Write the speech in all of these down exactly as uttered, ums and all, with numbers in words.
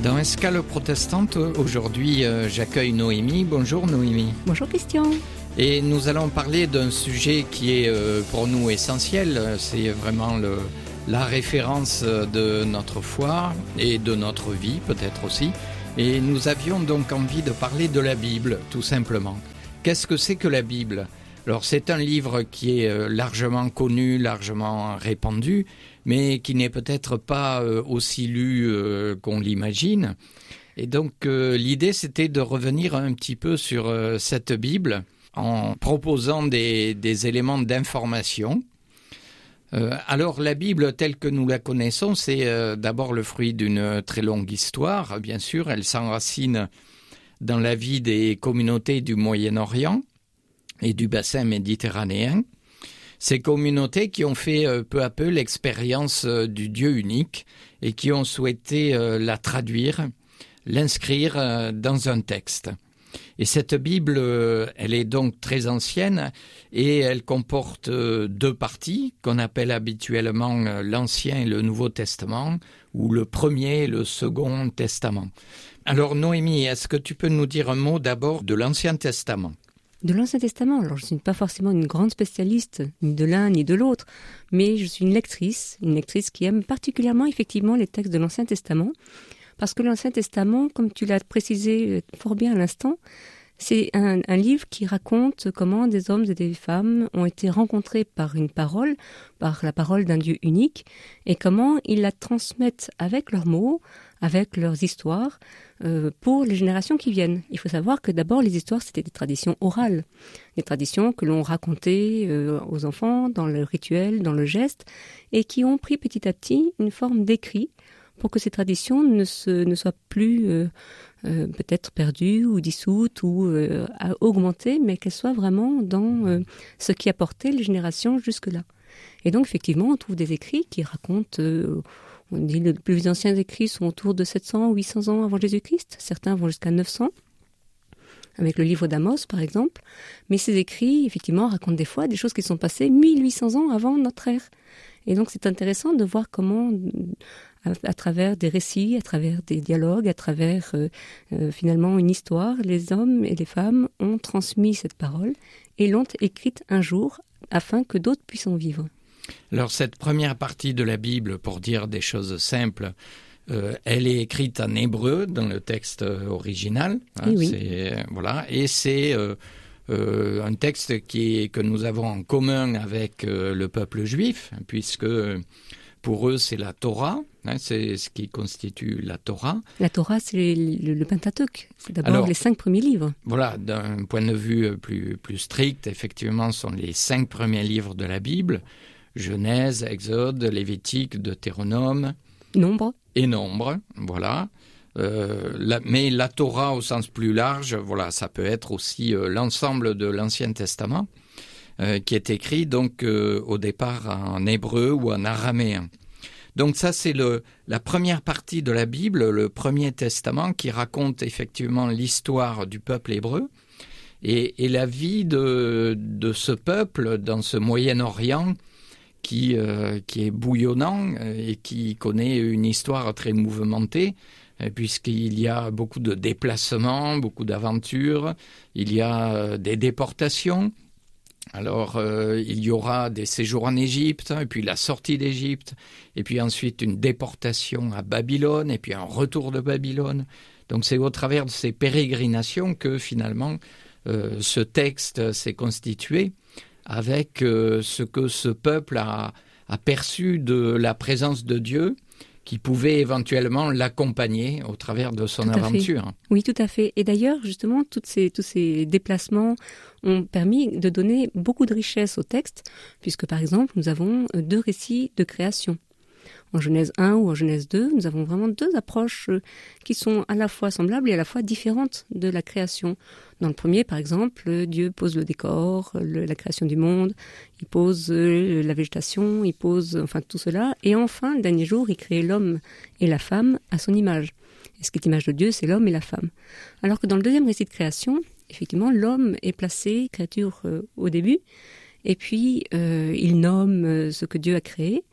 Dans Escale protestante, aujourd'hui, euh, j'accueille Noémie. Bonjour Noémie. Bonjour Christian. Et nous allons parler d'un sujet qui est euh, pour nous essentiel. C'est vraiment le, la référence de notre foi et de notre vie peut-être aussi. Et nous avions donc envie de parler de la Bible, tout simplement. Qu'est-ce que c'est que la Bible ? Alors c'est un livre qui est largement connu, largement répandu, mais qui n'est peut-être pas aussi lu qu'on l'imagine. Et donc euh, l'idée c'était de revenir un petit peu sur euh, cette Bible en proposant des, des éléments d'information. Euh, alors la Bible telle que nous la connaissons, c'est euh, d'abord le fruit d'une très longue histoire, bien sûr. Elle s'enracine dans la vie des communautés du Moyen-Orient et du bassin méditerranéen. Ces communautés qui ont fait euh, peu à peu l'expérience euh, du Dieu unique et qui ont souhaité euh, la traduire, l'inscrire euh, dans un texte. Et cette Bible, euh, elle est donc très ancienne et elle comporte euh, deux parties qu'on appelle habituellement euh, l'Ancien et le Nouveau Testament ou le Premier et le Second Testament. Alors Noémie, est-ce que tu peux nous dire un mot d'abord de l'Ancien Testament ? De l'Ancien Testament, alors je ne suis pas forcément une grande spécialiste, ni de l'un ni de l'autre, mais je suis une lectrice, une lectrice qui aime particulièrement effectivement les textes de l'Ancien Testament, parce que l'Ancien Testament, comme tu l'as précisé fort bien à l'instant, c'est un, un livre qui raconte comment des hommes et des femmes ont été rencontrés par une parole, par la parole d'un Dieu unique, et comment ils la transmettent avec leurs mots, avec leurs histoires, euh, pour les générations qui viennent. Il faut savoir que d'abord, les histoires, c'était des traditions orales, des traditions que l'on racontait euh, aux enfants dans le rituel, dans le geste, et qui ont pris petit à petit une forme d'écrit pour que ces traditions ne, se, ne soient plus euh, euh, peut-être perdues ou dissoutes ou euh, augmentées, mais qu'elles soient vraiment dans euh, ce qui a porté les générations jusque-là. Et donc, effectivement, on trouve des écrits qui racontent... Euh, On dit que les plus anciens écrits sont autour de sept cents ou huit cents ans avant Jésus-Christ. Certains vont jusqu'à neuf cents, avec le livre d'Amos, par exemple. Mais ces écrits, effectivement, racontent des fois des choses qui sont passées mille huit cents ans avant notre ère. Et donc, c'est intéressant de voir comment, à, à travers des récits, à travers des dialogues, à travers, euh, euh, finalement, une histoire, les hommes et les femmes ont transmis cette parole et l'ont écrite un jour afin que d'autres puissent en vivre. Alors cette première partie de la Bible, pour dire des choses simples, euh, elle est écrite en hébreu dans le texte original. Hein, oui, oui. C'est, voilà, et c'est euh, euh, un texte qui est, que nous avons en commun avec euh, le peuple juif, puisque pour eux c'est la Torah, hein, c'est ce qui constitue la Torah. La Torah, c'est le, le Pentateuque, c'est d'abord Alors, les cinq premiers livres. Voilà, d'un point de vue plus, plus strict, effectivement, ce sont les cinq premiers livres de la Bible. Genèse, Exode, Lévitique, Deutéronome. Nombre. Et Nombre, voilà. Euh, la, mais la Torah au sens plus large, voilà, ça peut être aussi euh, l'ensemble de l'Ancien Testament, euh, qui est écrit donc euh, au départ en hébreu ou en araméen. Donc ça, c'est le, la première partie de la Bible, le Premier Testament, qui raconte effectivement l'histoire du peuple hébreu et, et la vie de, de ce peuple dans ce Moyen-Orient, Qui, euh, qui est bouillonnant et qui connaît une histoire très mouvementée, puisqu'il y a beaucoup de déplacements, beaucoup d'aventures, il y a des déportations. Alors, euh, il y aura des séjours en Égypte, et puis la sortie d'Égypte, et puis ensuite une déportation à Babylone, et puis un retour de Babylone. Donc, c'est au travers de ces pérégrinations que, finalement, euh, ce texte s'est constitué, avec euh, ce que ce peuple a, a perçu de la présence de Dieu, qui pouvait éventuellement l'accompagner au travers de son tout aventure. Oui, tout à fait. Et d'ailleurs, justement, toutes ces, tous ces déplacements ont permis de donner beaucoup de richesse au texte, puisque par exemple, nous avons deux récits de création. En Genèse un ou en Genèse deux, nous avons vraiment deux approches qui sont à la fois semblables et à la fois différentes de la création. Dans le premier, par exemple, Dieu pose le décor, le, la création du monde, il pose euh, la végétation, il pose enfin tout cela. Et enfin, le dernier jour, il crée l'homme et la femme à son image. Et ce qui est l'image de Dieu, c'est l'homme et la femme. Alors que dans le deuxième récit de création, effectivement, l'homme est placé, créature euh, au début, et puis euh, il nomme ce que Dieu a créé.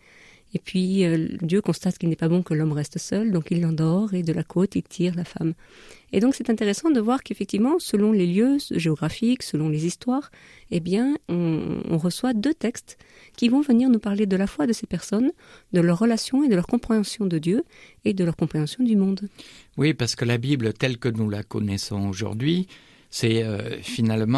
Et puis euh, Dieu constate qu'il n'est pas bon que l'homme reste seul, donc il l'endort et de la côte il tire la femme. Et donc c'est intéressant de voir qu'effectivement, selon les lieux géographiques, selon les histoires, eh bien on, on reçoit deux textes qui vont venir nous parler de la foi de ces personnes, de leur relation et de leur compréhension de Dieu et de leur compréhension du monde. Oui, parce que la Bible telle que nous la connaissons aujourd'hui, c'est euh, finalement